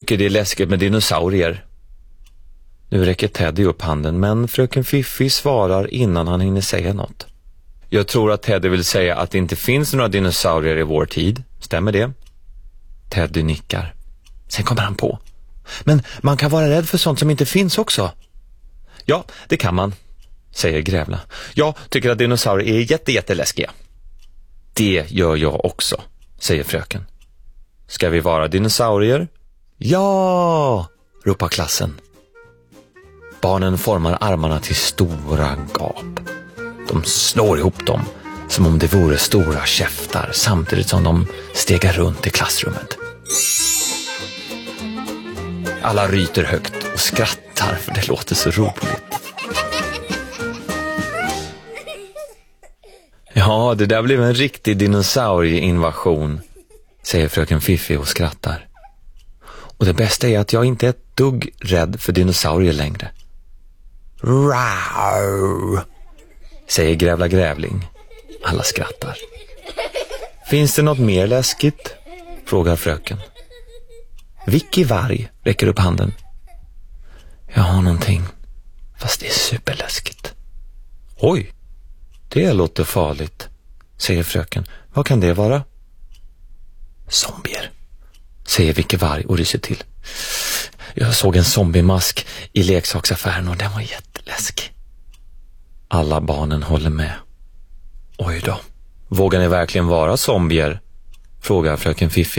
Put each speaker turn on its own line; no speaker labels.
tycker det är läskigt med dinosaurier. Nu räcker Teddy upp handen, men fröken Fiffi svarar innan han hinner säga något. Jag tror att Teddy vill säga att det inte finns några dinosaurier i vår tid. Stämmer det? Teddy nickar. Sen kommer han på. Men man kan vara rädd för sånt som inte finns också. Ja, det kan man, säger Grävla. Jag tycker att dinosaurier är jätteläskiga. Det gör jag också, säger fröken. Ska vi vara dinosaurier? Ja, ropar klassen. Barnen formar armarna till stora gap. De slår ihop dem som om det vore stora käftar samtidigt som de stegar runt i klassrummet. Alla ryter högt och skrattar för det låter så roligt. Ja, det där blev en riktig dinosaurieinvasion, säger fröken Fiffi och skrattar. Och det bästa är att jag inte är ett dugg rädd för dinosaurier längre. Rar, säger Grävla Grävling. Alla skrattar. Finns det något mer läskigt? Frågar fröken. Vicky Varg räcker upp handen. Jag har någonting, fast det är superläskigt. Oj, det låter farligt, säger fröken. Vad kan det vara? Zombier, säger Vicky Varg och ryser till. Jag såg en zombiemask i leksaksaffären och den var jätteläskig. Alla barnen håller med. Oj då, vågar ni verkligen vara zombier? Frågar fröken Fiffi